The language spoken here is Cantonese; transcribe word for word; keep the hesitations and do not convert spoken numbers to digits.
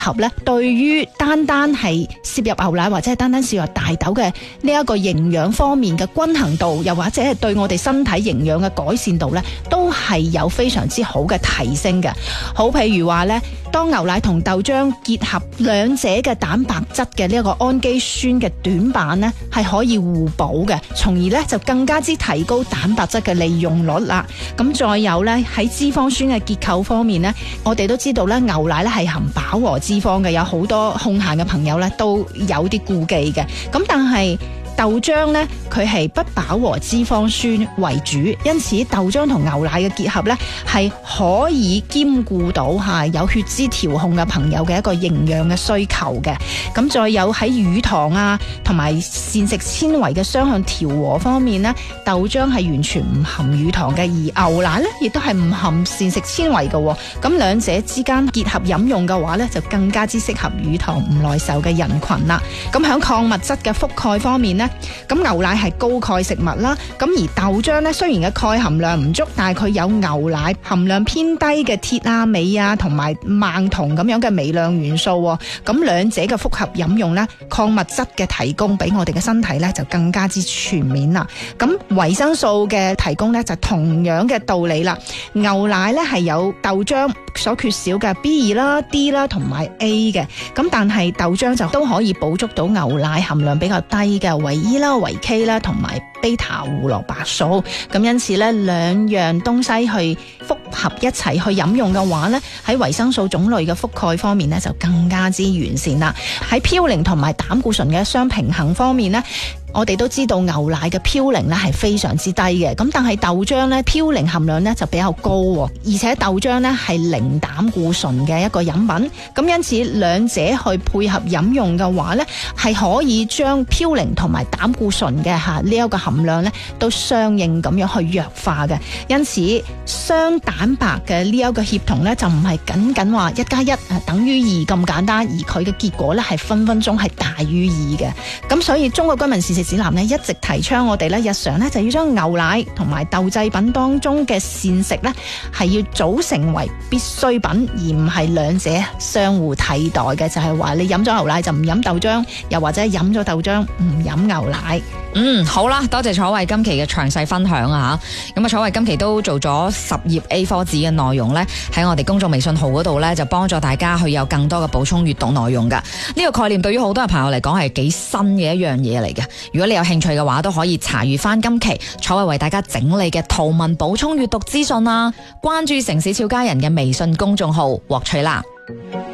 合咧，對於單單係攝入牛奶或者係單單攝入大豆嘅呢一個營養方面嘅均衡度，又或者係對我哋身體營養嘅改善度咧，都係有非常之好嘅提升嘅。好，譬如話咧，當牛奶同豆漿結合兩者嘅蛋白質嘅呢一個氨基酸嘅短板咧，係可以互補嘅，從而咧就更加之提高蛋白質嘅利用率啦。咁再有咧，喺脂肪酸嘅結構方面咧，我哋都知道咧，牛奶咧係含飽和脂肪嘅，有好多空閒嘅朋友咧都有啲顧忌嘅。咁但係豆漿呢，佢係不飽和脂肪酸為主，因此豆漿同牛奶嘅結合呢，係可以兼顧到吓有血脂調控嘅朋友嘅一個營養嘅需求嘅。咁再有喺乳糖啊同埋膳食纖維嘅雙向調和方面呢，豆漿係完全唔含乳糖嘅，而牛奶呢亦都係唔含膳食纖維嘅。咁兩者之間結合飲用嘅話呢，就更加之適合乳糖唔耐受嘅人群啦。咁喺礦物質嘅覆蓋方面呢，咁牛奶係高鈣食物啦，咁而豆漿呢，雖然嘅鈣含量唔足，但係佢有牛奶含量偏低嘅鐵啊、鎂啊同埋錳銅咁樣嘅微量元素，咁兩者嘅複合飲用呢，礦物質嘅提供俾我哋嘅身體呢，就更加之全面啦。咁維生素嘅提供呢，就同樣嘅道理啦。牛奶呢係有豆漿所缺少嘅 B 二 啦、D 啦同埋 A 嘅，咁但係豆漿就都可以補足到牛奶含量比較低嘅維 E 啦、維 K 啦同埋 β 胡蘿蔔素。咁因此咧，兩樣東西去複合一齊去飲用嘅話咧，喺維生素種類嘅覆蓋方面咧就更加之完善啦。喺嘌呤同埋膽固醇嘅相平衡方面咧，我哋都知道牛奶嘅嘌呤咧係非常之低嘅，咁但係豆漿咧嘌呤含量咧就比較高，而且豆漿咧係零膽固醇嘅一個飲品，咁因此兩者去配合飲用嘅話咧，係可以將嘌呤同埋膽固醇嘅吓呢一個含量咧都相應咁樣去弱化嘅，因此雙蛋白嘅呢一個協同咧就唔係僅僅話一加一等於二咁簡單，而佢嘅結果咧係分分鐘係大於二嘅。咁所以中國居民膳食指南咧一直提倡我哋咧日常咧就要將牛奶同埋豆製品當中嘅膳食咧係要組成為必需品，而唔係兩者相互替代嘅，就係話你飲咗牛奶就唔飲豆漿，又或者飲咗豆漿唔飲牛奶。 嗯，好啦，多謝楚慧今期嘅詳細分享啊吓。咁啊，楚慧今期都做咗十頁 A 四 紙嘅內容咧，喺我哋公眾微信號嗰度咧就幫助大家去有更多嘅補充閱讀內容噶。呢個概念對於好多嘅朋友嚟講係幾新嘅一樣嘢嚟嘅。如果你有興趣嘅話，都可以查閱翻今期楚慧為大家整理嘅圖文補充閱讀資訊啦。關注城市俏家人嘅微信公眾號獲取啦。